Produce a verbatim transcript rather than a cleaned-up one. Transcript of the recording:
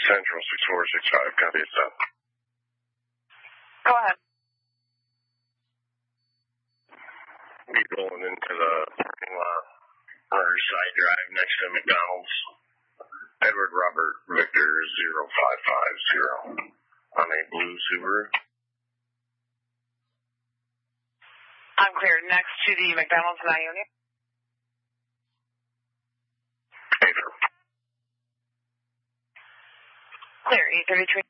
Central six four six five, copy it, stop. Go ahead. Be rolling into the parking lot, Riverside Drive next to McDonald's. Edward Robert Victor zero five five zero on a blue Subaru. I'm clear. Next to the McDonald's in Ionia. Paper. Clear, eight thirty-three.